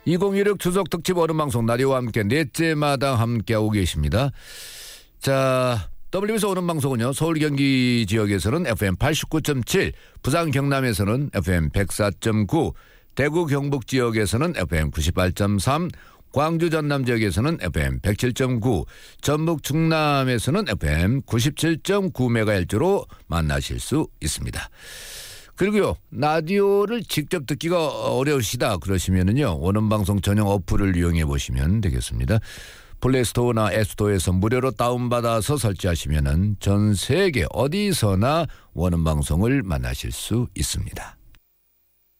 2016 추석 특집 오른방송 라디오와 함께 넷째 마당 함께하고 계십니다. 자, WBS 오른방송은요, 서울 경기 지역에서는 FM 89.7, 부산 경남에서는 FM 104.9, 대구 경북 지역에서는 FM 98.3, 광주 전남 지역에서는 FM 107.9, 전북 충남에서는 FM 97.9MHz로 만나실 수 있습니다. 그리고요, 라디오를 직접 듣기가 어려우시다 그러시면은요, 원음방송 전용 어플을 이용해 보시면 되겠습니다. 플레이스토어나 앱스토어에서 무료로 다운받아서 설치하시면은 전 세계 어디서나 원음방송을 만나실 수 있습니다.